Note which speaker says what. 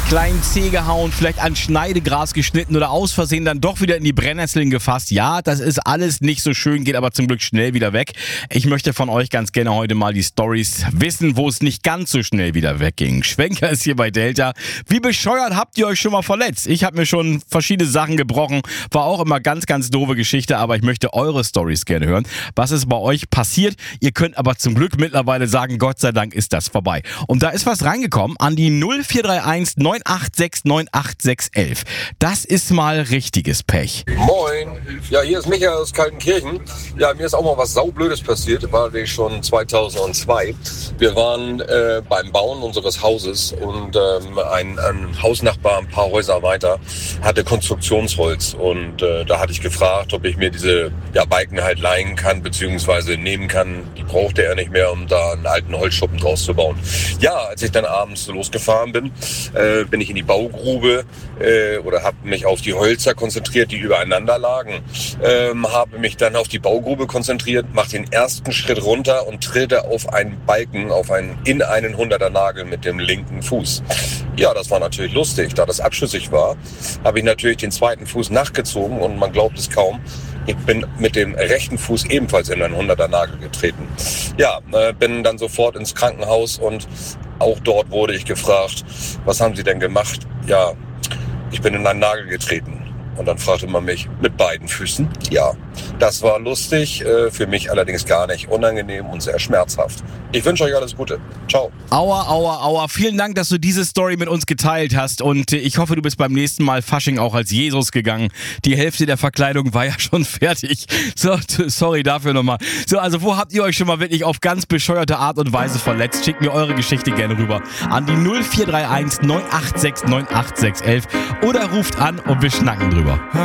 Speaker 1: kleinen Zeh gehauen, vielleicht an Schneidegras geschnitten oder aus Versehen dann doch wieder in die Brennnesseln gefasst. Ja, das ist alles nicht so schön, geht aber zum Glück schnell wieder weg. Ich möchte von euch ganz gerne heute mal die Storys wissen, wo es nicht ganz so schnell wieder wegging. Schwenker ist hier bei Delta. Wie bescheuert habt ihr euch schon mal verletzt? Ich habe mir schon verschiedene Sachen gebrochen. War auch immer ganz, ganz doofe Geschichte, aber ich möchte eure Storys gerne hören. Was ist bei euch passiert? Ihr könnt aber zum Glück mittlerweile sagen, Gott sei Dank ist das vorbei. Und da ist was reingekommen an die 0431 986 98611. Das ist mal richtiges Pech.
Speaker 2: Moin, ja, hier ist Michael aus Kaltenkirchen. Ja, mir ist auch mal was Saublödes passiert, war ich schon 2002. Wir waren beim Bauen unseres Hauses und ein Hausnachbar ein paar Häuser weiter hatte Konstruktionsholz und da hatte ich gefragt, ob ich mir diese Balken halt leihen kann bzw. nehmen kann. Die brauchte er nicht mehr, um da einen alten Holzschuppen draus zu bauen. Ja, als ich dann abends losgefahren bin, bin ich in die Baugrube oder habe mich auf die Hölzer konzentriert, die übereinander lagen. Habe mich dann auf die Baugrube konzentriert, mache den ersten Schritt runter und trete auf einen Balken, in einen 100er Nagel mit dem linken Fuß. Ja, das war natürlich lustig. Da das abschüssig war, habe ich natürlich den zweiten Fuß nachgezogen und man glaubt es kaum, ich bin mit dem rechten Fuß ebenfalls in einen 100er Nagel getreten. Ja, bin dann sofort ins Krankenhaus und auch dort wurde ich gefragt, was haben Sie denn gemacht? Ja, ich bin in einen Nagel getreten. Und dann fragte man mich, mit beiden Füßen? Ja, das war lustig, für mich allerdings gar nicht unangenehm und sehr schmerzhaft. Ich wünsche euch alles Gute. Ciao.
Speaker 1: Aua, aua, aua. Vielen Dank, dass du diese Story mit uns geteilt hast und ich hoffe, du bist beim nächsten Mal Fasching auch als Jesus gegangen. Die Hälfte der Verkleidung war ja schon fertig. So, sorry dafür nochmal. So, also wo habt ihr euch schon mal wirklich auf ganz bescheuerte Art und Weise verletzt? Schickt mir eure Geschichte gerne rüber an die 0431 986 98611 oder ruft an und wir schnacken drüber.